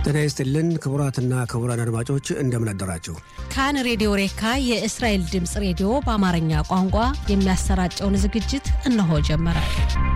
ጤና ይስጥልን ክቡራትና ክቡራን አድማጮች እንደምን አደራችሁ። ካን ሬዲዮ ሬካ የእስራኤል ድምጽ ሬዲዮ በአማርኛ ቋንቋ የሚያሰራጨውን ዝግጅት እነሆ ጀመረ።